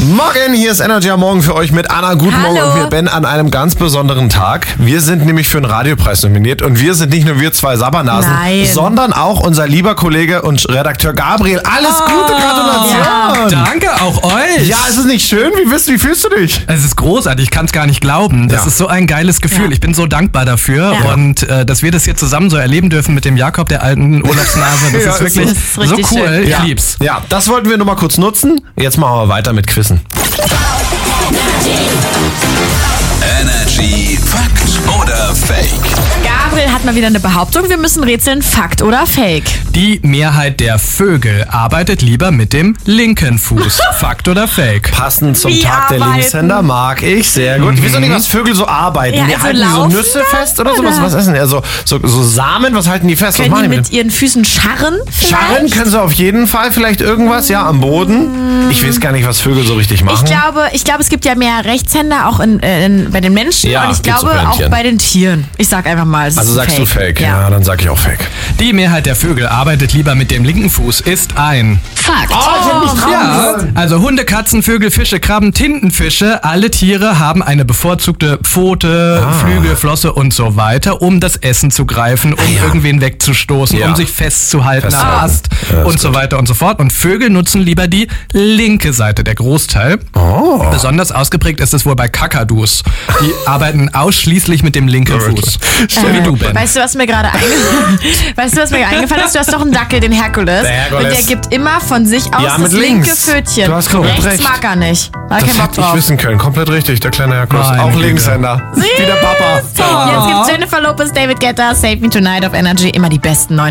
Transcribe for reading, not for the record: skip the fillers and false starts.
Morgen, hier ist Energy am Morgen für euch mit Anna. Guten Morgen und wir Ben an einem ganz besonderen Tag. Wir sind nämlich für einen Radiopreis nominiert und wir sind nicht nur wir zwei Sabbernasen, sondern auch unser lieber Kollege und Redakteur Gabriel. Alles Gute, Gratulation! Ja. Danke, auch euch! Ja, ist es nicht schön? Wie fühlst du dich? Es ist großartig, ich kann es gar nicht glauben. Das ist so ein geiles Gefühl. Ich bin so dankbar dafür und dass wir das hier zusammen so erleben dürfen mit dem Jakob, der alten Urlaubsnase. Das ist wirklich so cool. Schön. Ich lieb's. Ja, das wollten wir nur mal kurz nutzen. Jetzt machen wir weiter mit Quizzen. Energy Fakt oder Fake? Gabriel hat mal wieder eine Behauptung. Wir müssen rätseln, Fakt oder Fake. Die Mehrheit der Vögel arbeitet lieber mit dem linken Fuß. Fakt oder Fake? Passend zum Tag der Linkshänder mag ich. Sehr gut. Wieso nicht, was Vögel so arbeiten? Ja, die halten die so Nüsse fest oder sowas? Was essen die? Also so Samen, was halten die fest? Können die mit ihren Füßen scharren? Scharren können sie auf jeden Fall. Vielleicht irgendwas, am Boden. Ich weiß gar nicht, was Vögel so richtig machen. Ich glaube, es gibt ja mehr Rechtshänder auch bei den Menschen und ich glaube auch bei den Tieren. Ich sag einfach mal, es ist also sagst Fake. Du Fake? Ja, dann sag ich auch Fake. Die Mehrheit der Vögel arbeitet lieber mit dem linken Fuß, ist ein Fakt. Also Hunde, Katzen, Vögel, Fische, Krabben, Tintenfische, alle Tiere haben eine bevorzugte Pfote, Flügel, Flosse und so weiter, um das Essen zu greifen, um irgendwen wegzustoßen, um sich festzuhalten am Ast und so weiter und so fort. Und Vögel nutzen lieber die linke Seite, der Großteil. Besonders ausgeprägt ist es wohl bei Kakadus. Die arbeiten ausschließlich mit dem linken Fuß. Wie du, Ben. Weißt du, was mir gerade eingefallen ist? Du hast doch einen Dackel, den Herkules. Und der gibt immer von sich aus das linke Pfötchen. Du hast komplett rechts mag er nicht. Da das hätte ich wissen können. Komplett richtig, der kleine Herkules. Auch Linkshänder. Wie der Papa. Jetzt gibt's Jennifer Lopez, David Guetta, Save Me Tonight auf Energy. Immer die besten neuen